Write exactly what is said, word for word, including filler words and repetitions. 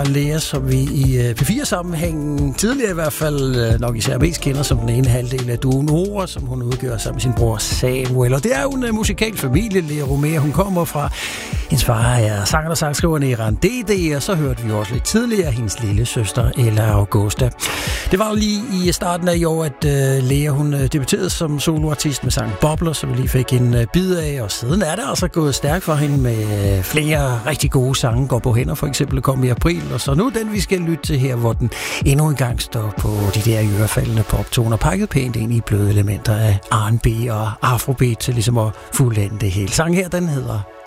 Lea, som vi i P fire-sammenhængen tidligere i hvert fald nok især mest kender som den ene halvdel af duoen Ora, som hun udgør sammen med sin bror Samuel. Og det er jo en musikalsk familie, Lea Romea. Hun kommer fra, hendes far er sanger og sangskriverne i Rand D D, og så hørte vi også lidt tidligere hendes lille søster Ella Augusta. Det var jo lige i starten af i år, at uh, Lea hun debuterede som soloartist med sangen Bobler, som vi lige fik en uh, bid af, og siden er det altså gået stærkt for hende med uh, flere rigtig gode sange. Går på hænder for eksempel, kom i april, og så nu den, vi skal lytte til her, hvor den endnu en gang står på de der ørefaldende poptoner, pakket pænt ind i bløde elementer af R and B og afrobeat til ligesom at fuldende det hele. Sangen her, den hedder